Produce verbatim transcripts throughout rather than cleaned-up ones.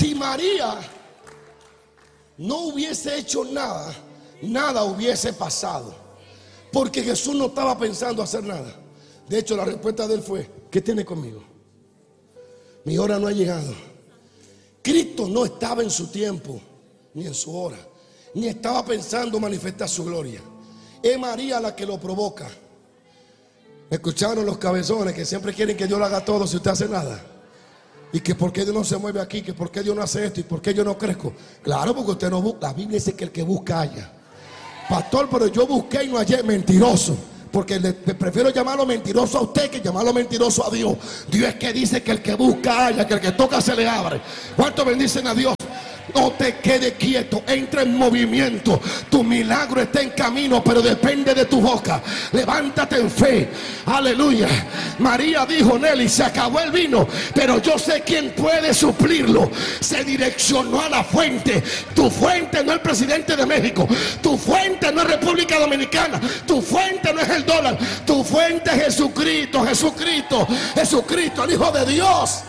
Si María no hubiese hecho nada, nada hubiese pasado, porque Jesús no estaba pensando hacer nada. De hecho, la respuesta de él fue: ¿qué tiene conmigo? Mi hora no ha llegado. Cristo no estaba en su tiempo, ni en su hora, ni estaba pensando manifestar su gloria. Es María la que lo provoca. ¿Me escucharon los cabezones que siempre quieren que Dios lo haga todo si usted hace nada? Y que por qué Dios no se mueve aquí, que por qué Dios no hace esto y por qué yo no crezco. Claro, porque usted no busca. La Biblia dice que el que busca halla. Pastor, pero yo busqué y no hallé. Mentiroso. Porque le, le prefiero llamarlo mentiroso a usted que llamarlo mentiroso a Dios. Dios es que dice que el que busca halla, que el que toca se le abre. ¿Cuántos bendicen a Dios? No te quedes quieto, entra en movimiento. Tu milagro está en camino, pero depende de tu boca. Levántate en fe. Aleluya. María dijo: Nelly, se acabó el vino, pero yo sé quién puede suplirlo. Se direccionó a la fuente. Tu fuente no es el presidente de México. Tu fuente no es República Dominicana. Tu fuente no es el dólar. Tu fuente es Jesucristo. Jesucristo, Jesucristo, el Hijo de Dios.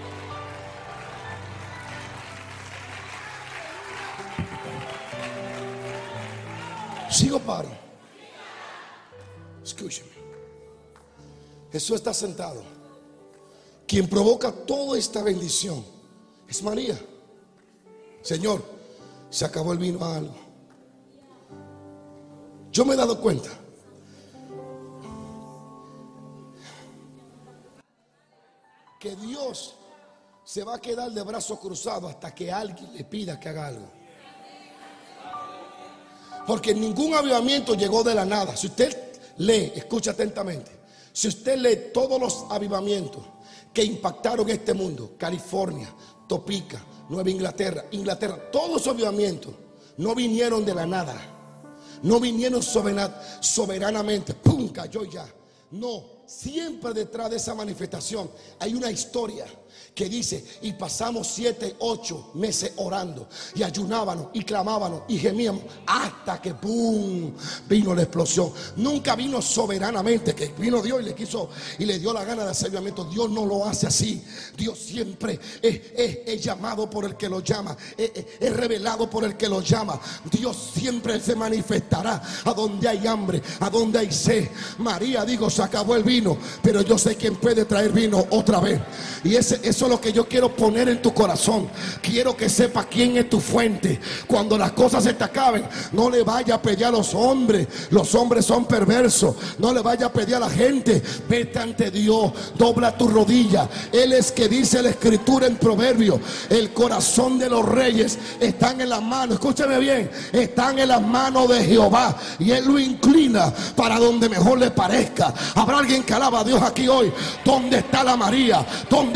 Sigo, paro. Escúcheme. Jesús está sentado. Quien provoca toda esta bendición es María. Señor, se acabó el vino a algo. Yo me he dado cuenta que Dios se va a quedar de brazos cruzados hasta que alguien le pida que haga algo. Porque ningún avivamiento llegó de la nada. Si usted lee, escucha atentamente, si usted lee todos los avivamientos que impactaron este mundo, California, Topeka, Nueva Inglaterra, Inglaterra, todos esos avivamientos no vinieron de la nada. No vinieron soberanamente, pum, cayó ya. No, siempre detrás de esa manifestación hay una historia que dice: y pasamos siete, ocho meses orando y ayunábamos y clamábamos y gemíamos hasta que pum, vino la explosión. Nunca vino soberanamente, que vino Dios y le quiso y le dio la gana de hacer avivamiento. Dios no lo hace así. Dios siempre es, es, es llamado por el que lo llama, es, es, es revelado por el que lo llama. Dios siempre se manifestará a donde hay hambre, a donde hay sed. María dijo: se acabó el vino, pero yo sé quién puede traer vino otra vez. Y ese, eso es lo que yo quiero poner en tu corazón. Quiero que sepas quién es tu fuente. Cuando las cosas se te acaben, no le vaya a pedir a los hombres. Los hombres son perversos. No le vaya a pedir a la gente. Vete ante Dios, dobla tu rodilla. Él es que dice la escritura en Proverbios: el corazón de los reyes están en las manos, escúchame bien, están en las manos de Jehová, y Él lo inclina para donde mejor le parezca. Habrá alguien que alaba a Dios aquí hoy. ¿Dónde está la María? ¿Dónde